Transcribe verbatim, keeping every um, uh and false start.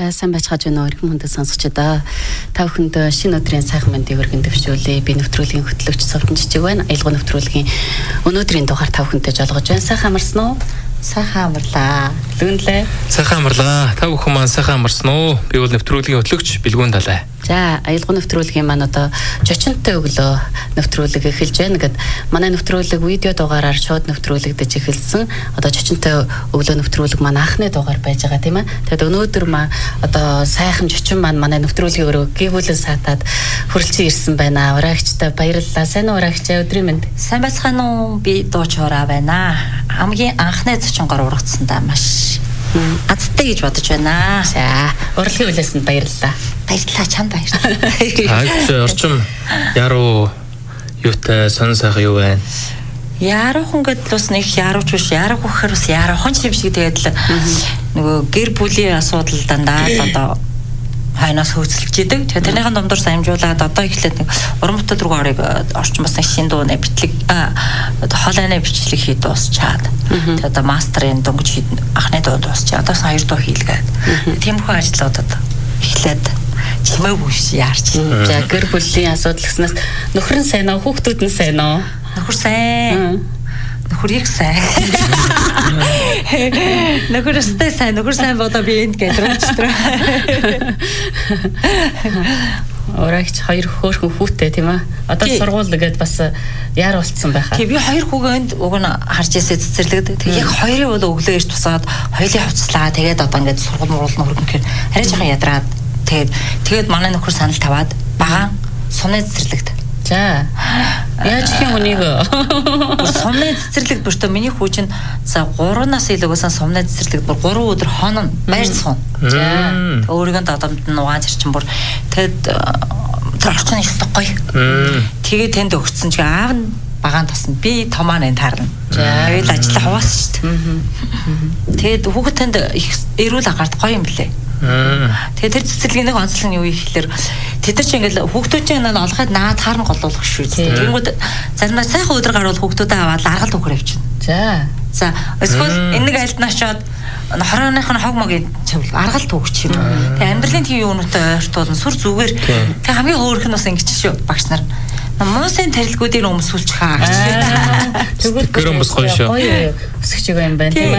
За сайн байцгааж байна уу өргөн хүндэт сонсогчдоо. Та бүхэнд шинэ өдрийн сайхан мэндийг өргөн дэвшүүлье. Би нэвтрүүлгийн хөтлөгч Совтон Жижиг байна. Аялал нэвтрүүлгийн өнөөдрийн дугаар та бүхэнтэй жолгож байна. Сайхан амарсан уу? Сайхан амарлаа. Лүнлээ. Сайхан амарлаа. Та бүхэн маань сайхан амарсан уу? Би бол нэвтрүүлгийн хөтлөгч Билгүүн Далай. За аялал нэвтрүүлгийн маань одоо жочинтой өглөө нэвтрүүлэг эхэлж байна. Гэт манай нэвтрүүлэг видео дугаараар шууд нэвтрүүлэгдэж эхэлсэн. Одоо жочинтой өглөө нэвтрүүлэг маань анхны дугаар байж байгаа тийм ээ. Тэгэд өнөөдөр маа одоо сайхан жочин маань манай нэвтрүүлгийн өрөө гівүүлэн саатаад хүрэлцэн ирсэн байна. Ураагчтай баярлалаа. Сайн уу ураагч өдрийн мэнд. Сайн байцгаана уу? Би дуучаараа байна. Хамгийн анхны зочингоор урагдсандаа маш азтай гэж бодож байна. За урлагийн хүлээсэнд баярлалаа. Баярлалаа чамд баярлалаа. Аач орчим яруу юутай сонь сайхан юу байна? Яруухан гэдэл бас нэг яарууч биш, яруух гэхээр бас яруухан ч юм шиг тэгээд л нөгөө гэр бүлийн асуудал дандаа одоо хайнаас хөөцөлж идэг. Тэгээд тэрнийхэн домдор самжуулаад одоо эхлээд нэг уран бүтээл рүү орыг орчин бас нэг шин дууны бичлэг хоолойны бичлэг хий дуусчаад. Тэгээд одоо мастерын дөнгөж анхны дуу дуусчаад одоо хоёр дуу хийлгээд. Тиймэрхүү ажлуудад эхлээд чимээ бүш яарч. За гэр бүлийн асуудал гэснээс нөхөр нь сайн уу, хүүхдүүд нь сайн уу? Нөхөр сайн. Нөхөр их сайн. Нөхөр өстэй сайн, нөхөр сайн бодоо би энд гэж рүүчтрээ. Ураагч хоёр хөөрхөн хүүтэй тийм ээ. Одоо сургууль гээд бас яар болцсон байхаа. Тэг би хоёр хүүгэнд уг нь харж ирсэ цэцэрлэгд. Тэг яг хоёрын бол өглөө ирж тусаад хоёулын хувцлаа. Тэгээд одоо ингээд сургууль муруулна хөргөн гэхээр арай жоохон ядраад. Тэгээд тэгээд манай нөхөр санал таваад багаан сумны цэцэрлэгд. За. Яаж их юм үнийг сумны цэцэрлэгт бүртөө миний хүү чинь за гурав нас илүүгээс сумны цэцэрлэгт бүр гурав өдөр хонон байр суун. За. Өөригөө додомд нь угааж ирчин бүр тэгэд тэр орчин ихтэй гоё. Тэгээд тэнд өгцөн чи аав нь багаан тасна. Би томаа нэ таарна. Тэгээд ажиллаа хуваасан шүү дээ. Тэгээд хүүхэд тэнд их эрүүл агарт гоё юм блэ. Тэгээд тэр цэцэрлэгийн нэг онцлог нь юу ихлээр тэд нар ч ингээл хүүхдүүд чинь олоход наад харна голуулах шүү дээ. Тэнгүүд заримдаа сайхан өдөр гарвал хүүхдүүдээ аваад аргал өгөр явчихна. За. За эсвэл энэ нэг айлтнаа шууд хорооных нь хог могийг цэвэр аргал төгч юм. Тэгээд амьдралын тийм юунуудтай ойртуулна сүр зүгээр. Тэгээд хамгийн хөөрх нь бас ингэж шүү багш нар. Муусын тарилгуудыг өмсүүлчих хаа. Тэгвэл гэрэн бас гоё шүү. Гоё өсгч байгаа юм байна тийм